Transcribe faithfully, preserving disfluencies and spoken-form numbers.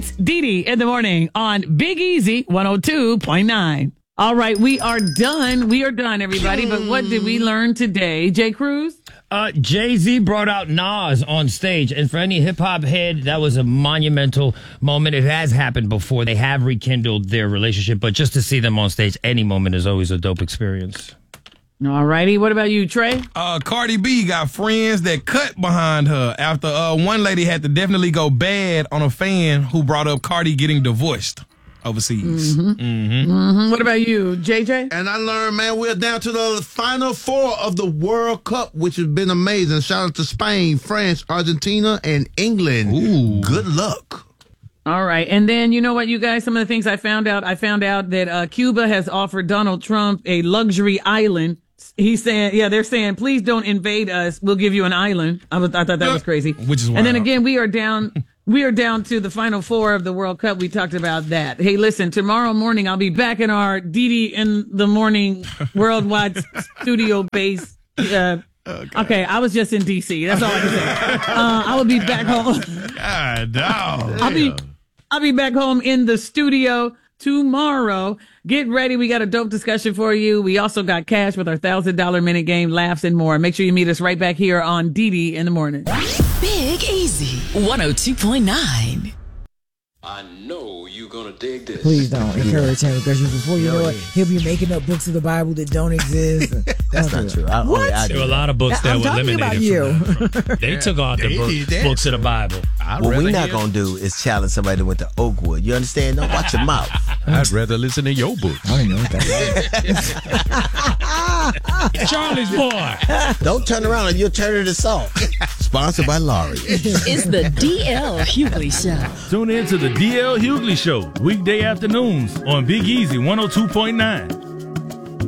It's Dee Dee in the morning on Big Easy one oh two point nine. All right, we are done. We are done, everybody. But what did we learn today? J. Cruz? Uh, Jay-Z brought out Nas on stage. And for any hip-hop head, that was a monumental moment. It has happened before. They have rekindled their relationship. But just to see them on stage any moment is always a dope experience. All righty. What about you, Trey? Uh, Cardi B got friends that cut behind her after uh, one lady had to definitely go bad on a fan who brought up Cardi getting divorced overseas. Mm-hmm. Mm-hmm. Mm-hmm. What about you, J J? And I learned, man, we're down to the final four of the World Cup, which has been amazing. Shout out to Spain, France, Argentina, and England. Ooh. Good luck. All right. And then, you know what, you guys, some of the things I found out, I found out that uh, Cuba has offered Donald Trump a luxury island. He's saying, yeah, they're saying, please don't invade us. We'll give you an island. I, was, I thought that was crazy. Which is wild. And then again, we are down, we are down to the final four of the World Cup. We talked about that. Hey, listen, tomorrow morning, I'll be back in our Dee Dee in the morning worldwide studio base. Uh, okay. okay, I was just in D C. That's all I can say. Uh, I will be back home. God, dog. I'll be, I'll be back home in the studio tomorrow. Get ready. We got a dope discussion for you. We also got cash with our one thousand dollars minute game, laughs, and more. Make sure you meet us right back here on Dee Dee in the morning. Big Easy one oh two point nine. I know you're going to dig this. Please don't encourage him, because before you know it, he'll be making up books of the Bible that don't exist. That's not true. I, What? I, I There were a lot of books that I'm were talking eliminated about you. from that. They took out the They book, did that. books of the Bible. What we're not going to do is challenge somebody that went to Oakwood. You understand? Don't watch your mouth. I'd rather listen to your book. I don't even know what that is. Charlie's boy. Don't turn around and you'll turn it to salt. Sponsored by Laurie. It's the D L Hughley Show. Tune in to the D L Hughley Show, weekday afternoons on Big Easy one oh two point nine.